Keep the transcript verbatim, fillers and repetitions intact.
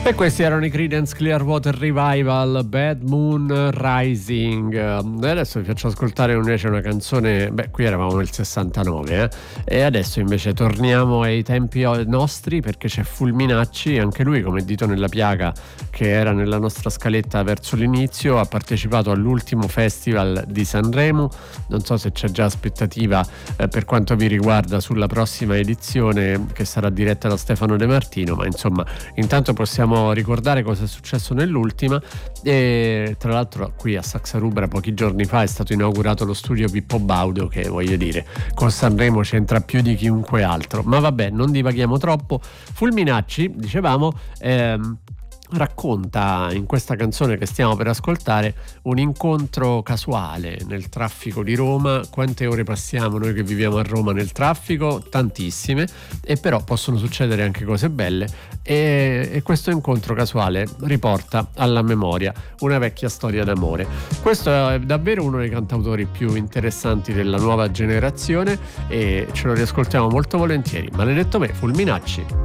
E questi erano i Creedence Clearwater Revival, Bad Moon Rising. E adesso vi faccio ascoltare invece una canzone, beh, qui eravamo nel sessantanove, eh? E adesso invece torniamo ai tempi nostri, perché c'è Fulminacci, anche lui come dito nella piaga, che era nella nostra scaletta verso l'inizio, ha partecipato all'ultimo festival di Sanremo. Non so se c'è già aspettativa eh, per quanto vi riguarda sulla prossima edizione, che sarà diretta da Stefano De Martino, ma insomma intanto possiamo ricordare cosa è successo nell'ultima. E tra l'altro qui a Saxa Rubra pochi giorni fa è stato inaugurato lo studio Pippo Baudo, che voglio dire con Sanremo c'entra più di chiunque altro, ma vabbè, non divaghiamo troppo. Fulminacci, dicevamo, ehm, racconta in questa canzone che stiamo per ascoltare un incontro casuale nel traffico di Roma. Quante ore passiamo noi che viviamo a Roma nel traffico? Tantissime, e però possono succedere anche cose belle, e, e questo incontro casuale riporta alla memoria una vecchia storia d'amore. Questo è davvero uno dei cantautori più interessanti della nuova generazione e ce lo riascoltiamo molto volentieri. Maledetto me, Fulminacci.